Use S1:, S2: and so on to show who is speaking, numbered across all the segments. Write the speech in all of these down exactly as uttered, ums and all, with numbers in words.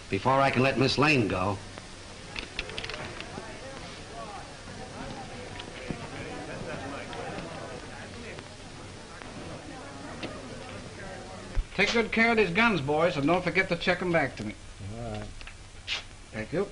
S1: before I can let Miss Lane go.
S2: Take good care of these guns, boys, and don't forget to check them back to me.
S3: All right.
S2: Thank you.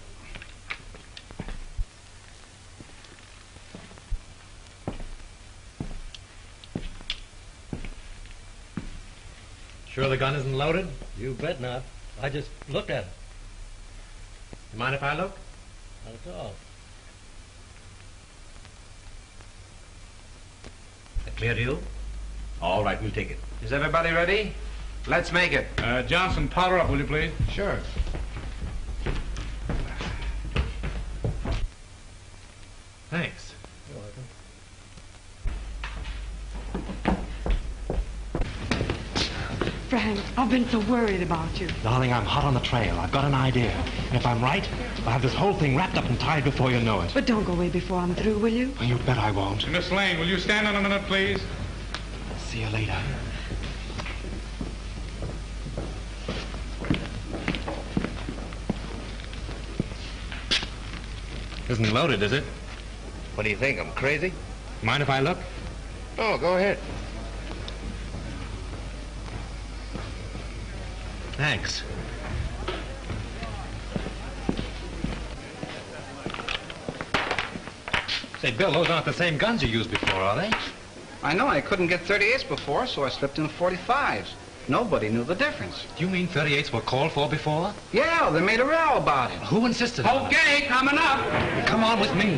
S4: Sure the gun isn't loaded?
S3: You bet not. I just looked at it.
S4: You mind if I look?
S3: Not at all.
S4: That clear to you? All right, we'll take it. Is everybody ready? Let's make it.
S2: Uh, Johnson, powder up, will you please?
S4: Sure. Thanks.
S3: You're welcome.
S5: Frank, I've been so worried about you.
S6: Darling, I'm hot on the trail. I've got an idea. And if I'm right, I'll have this whole thing wrapped up and tied before you know it.
S5: But don't go away before I'm through, will you?
S6: Well, you bet I won't.
S2: Miss Lane, will you stand on a minute, please?
S6: See you later.
S4: Isn't loaded, is it?
S1: What do you think? I'm crazy?
S4: Mind if I look?
S1: Oh, go ahead.
S4: Thanks. Say, Bill, those aren't the same guns you used before, are they?
S2: I know I couldn't get thirty-eights before, so I slipped in forty-fives. Nobody knew the difference.
S4: Do you mean thirty-eights were called for before?
S2: Yeah, they made a row about it.
S4: Who insisted on it?
S2: Okay, coming up.
S4: Come on with me.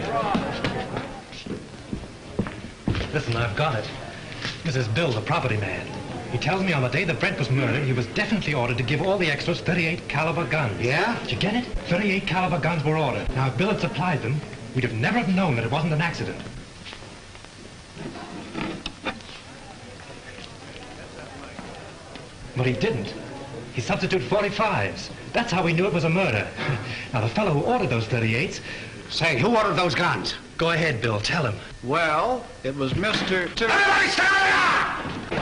S4: Listen, I've got it. This is Bill, the property man. He tells me on the day that Brent was murdered, he was definitely ordered to give all the extras thirty-eight caliber guns.
S1: Yeah?
S4: Did you get it? thirty-eight caliber guns were ordered. Now, if Bill had supplied them, we'd have never have known that it wasn't an accident. But he didn't. He substituted forty-fives. That's how we knew it was a murder. Now, the fellow who ordered those thirty-eights...
S1: Say, who ordered those guns?
S4: Go ahead, Bill. Tell him.
S2: Well, it was Mister
S1: Everybody stand up!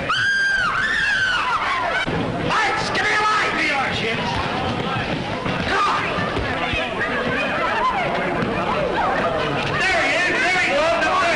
S1: Lights! Give me a light! Here you are, kids. Come on! There he is! There he goes! Up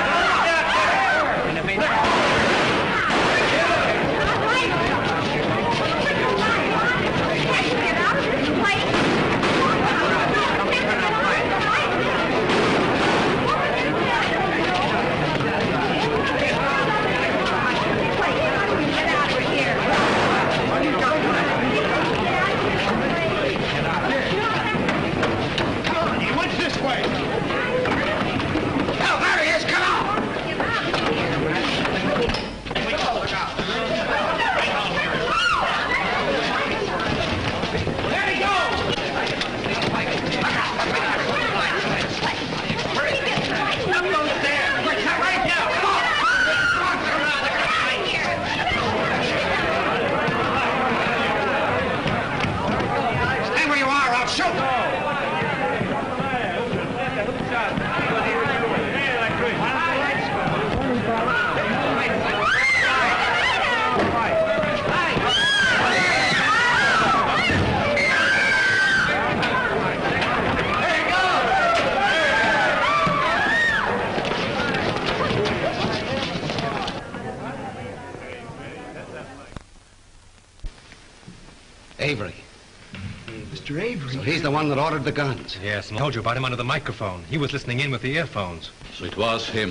S1: Avery.
S3: Mister Avery.
S1: So he's the one that ordered the guns.
S4: Yes, and I told you about him under the microphone. He was listening in with the earphones.
S7: So it was him.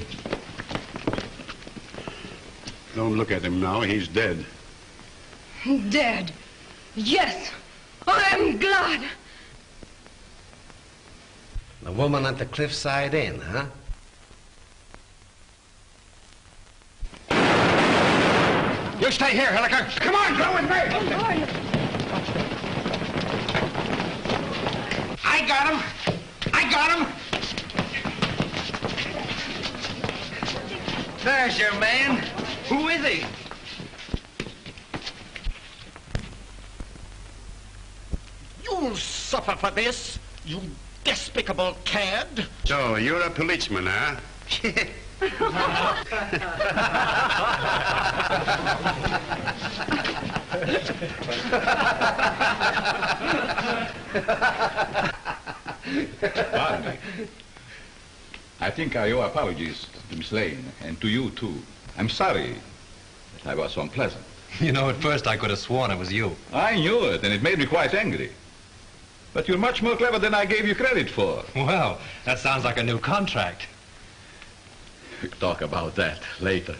S7: Don't look at him now. He's dead.
S5: Dead. Yes. I'm glad.
S1: The woman at the Cliffside Inn, huh? You stay here, Hilliker. Come on, go with me. I got him. I got him. There's your man. Who is he?
S8: You'll suffer for this, you despicable cad.
S7: So, you're a policeman, huh?
S9: Pardon me. I think I owe apologies to Miss Lane, and to you, too. I'm sorry that I was so unpleasant.
S4: You know, at first I could have sworn it was you.
S9: I knew it, and it made me quite angry. But you're much more clever than I gave you credit for.
S4: Well, that sounds like a new contract.
S9: We'll talk about that later.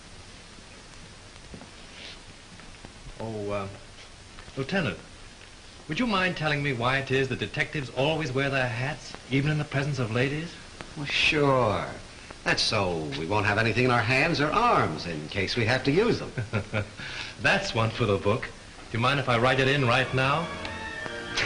S4: Oh, uh, Lieutenant, would you mind telling me why it is that detectives always wear their hats, even in the presence of ladies?
S10: Well, sure. That's so we won't have anything in our hands or arms in case we have to use them.
S4: That's one for the book. Do you mind if I write it in right now?